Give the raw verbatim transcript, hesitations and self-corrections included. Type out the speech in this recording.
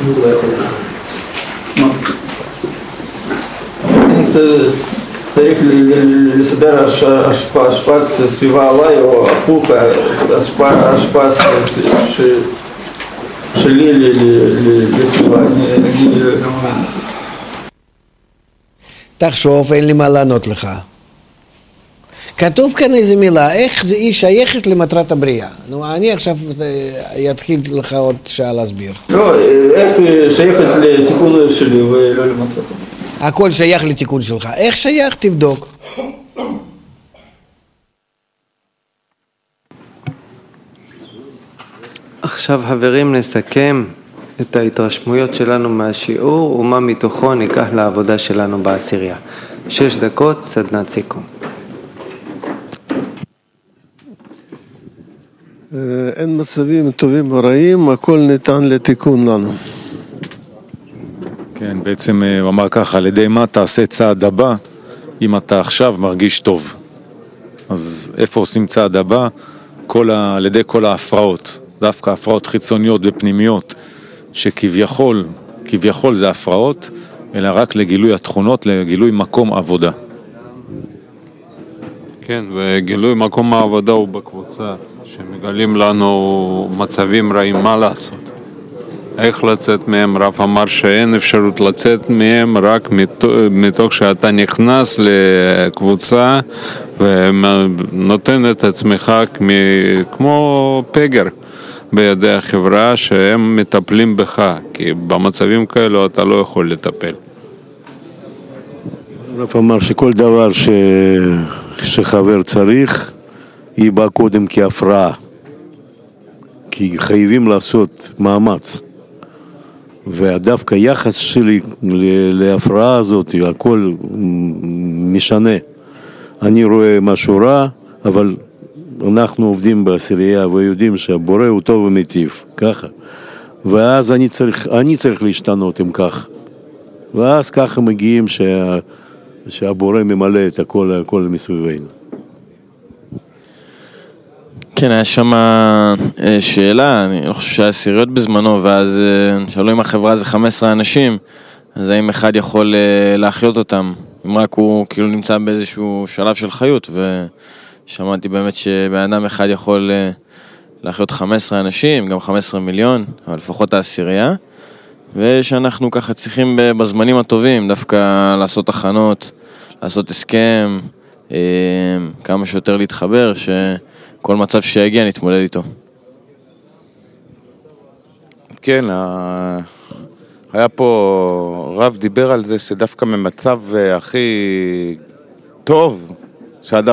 צריך לסדר השפעה סביבה עליי או הפוך, השפעה שלי לסביבה. תחשוב, אין לי מה לענות לך. כתוב כאן איזה מילה, איך זה היא שייכת למטרת הבריאה. נו, אני עכשיו אתחיל לך עוד שעה להסביר. לא, איך שייכת לתיקון שלי ולא למטרת הבריאה. הכל שייך לתיקון שלך. איך שייך? תבדוק. עכשיו חברים נסכם את ההתרשמויות שלנו מהשיעור ומה מתוכו ניקח לעבודה שלנו בעשירייה. שש דקות, סדנת סיכום. אין מצבים טובים ורעים, הכל ניתן לתיקון לנו. כן, בעצם הוא אמר ככה, על ידי מה תעשה צעד הבא אם אתה עכשיו מרגיש טוב. אז איפה עושים צעד הבא? כל ה... על ידי כל ההפרעות, דווקא הפרעות חיצוניות ופנימיות, שכביכול, כביכול זה הפרעות, אלא רק לגילוי התכונות, לגילוי מקום עבודה. כן, וגילוי מקום העבודה הוא בקבוצה, שמגלים לנו מצבים רעים מה לעשות. איך לצאת מהם? רב אמר שאין אפשרות לצאת מהם רק מתוך שאתה נכנס לקבוצה ונותן את עצמך כמו פגר בידי החברה שהם מטפלים בך, כי במצבים כאלו אתה לא יכול לטפל. רב אמר שכל דבר ש... שחבר צריך היא באה קודם כהפרעה, כי חייבים לעשות מאמץ. ודווקא יחס שלי להפרעה הזאת, הכל משנה. אני רואה משהו רע, אבל אנחנו עובדים בעשירייה ויודעים שהבורא הוא טוב ומטיב, ככה. ואז אני צריך, אני צריך להשתנות עם כך. ואז ככה מגיעים שה, שהבורא ממלא את הכל, הכל מסביבנו. כן, היה שם שאלה, אני לא חושב שהיה סיריות בזמנו, ואז שאלו אם החברה זה חמישה עשר אנשים, אז האם אחד יכול להחיות אותם, אם רק הוא כאילו נמצא באיזשהו שלב של חיות, ושמעתי באמת שבן אדם אחד יכול להחיות חמישה עשר אנשים, גם חמישה עשר מיליון, אבל לפחות העשירייה, ושאנחנו ככה צריכים בזמנים הטובים דווקא לעשות הכנות, לעשות הסכם, כמה שיותר להתחבר, ש... כל מצב שיגיע נתמודד איתו. כן, היה פה, רב דיבר על זה שדווקא ממצב הכי טוב, שאדם